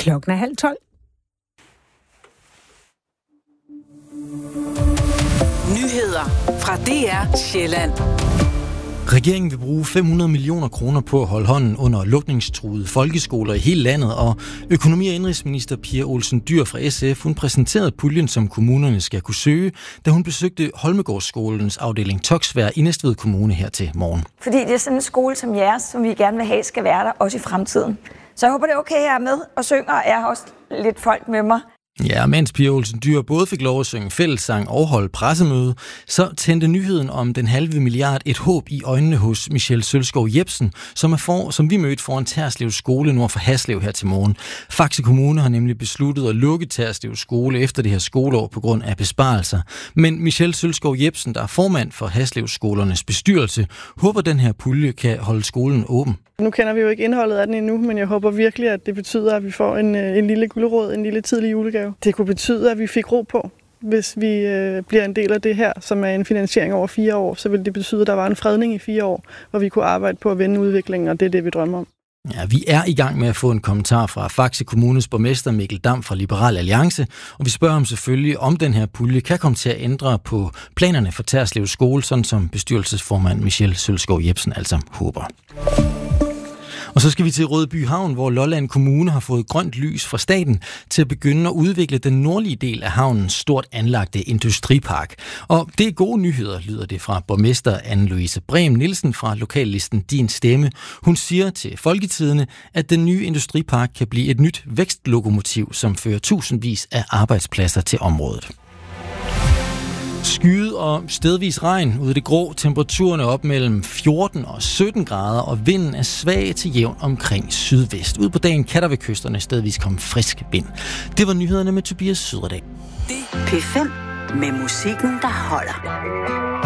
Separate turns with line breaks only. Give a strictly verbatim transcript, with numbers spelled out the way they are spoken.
Klokken er halv tolv.
Nyheder fra D R Sjælland.
Regeringen vil bruge fem hundrede millioner kroner på at holde hånden under lukningstruede folkeskoler i hele landet, og økonomi- og indenrigsminister Pia Olsen Dyhr fra S F, hun præsenterede puljen, som kommunerne skal kunne søge, da hun besøgte Holmegårdsskolens afdeling Toksvær i Næstved Kommune her til morgen.
Fordi det er sådan en skole som jeres, som vi gerne vil have, skal være der også i fremtiden. Så jeg håber, det er okay, jeg er med og synger, og jeg har også lidt folk med mig.
Ja, mens Pia Olsen Dyhr både fik lov at synge fællessang og holde pressemøde, så tændte nyheden om den halve milliard et håb i øjnene hos Michelle Sølskov Jepsen, som, er for, som vi mødte foran Terslev skole nord for Haslev her til morgen. Faxe Kommune har nemlig besluttet at lukke Terslev skole efter det her skoleår på grund af besparelser. Men Michelle Sølskov Jepsen, der er formand for Haslev skolernes bestyrelse, håber, den her pulje kan holde skolen åben.
Nu kender vi jo ikke indholdet af den endnu, men jeg håber virkelig, at det betyder, at vi får en, en lille gulerod, en lille tidlig julegave. Det kunne betyde, at vi fik ro på. Hvis vi øh, bliver en del af det her, som er en finansiering over fire år, så vil det betyde, at der var en fredning i fire år, hvor vi kunne arbejde på at vende udviklingen, og det er det, vi drømmer om.
Ja, vi er i gang med at få en kommentar fra Faxe Kommunes borgmester Mikkel Dam fra Liberal Alliance, og vi spørger ham selvfølgelig, om den her pulje kan komme til at ændre på planerne for Terslev skole, sådan som bestyrelsesformand Michelle Sølskov Jepsen altså håber. Og så skal vi til Rødby Havn, hvor Lolland Kommune har fået grønt lys fra staten til at begynde at udvikle den nordlige del af havnens stort anlagte industripark. Og det er gode nyheder, lyder det fra borgmester Anne-Louise Brehm Nielsen fra lokallisten Din Stemme. Hun siger til Folketidende, at den nye industripark kan blive et nyt vækstlokomotiv, som fører tusindvis af arbejdspladser til området. Skyet og stedvis regn ude i det grå, temperaturerne op mellem fjorten og sytten grader, og vinden er svag til jævn omkring sydvest. Ude på dagen kan der ved kysterne stedvis komme frisk vind. Det var nyhederne med Tobias Sydredag.
P fem med musikken, der holder.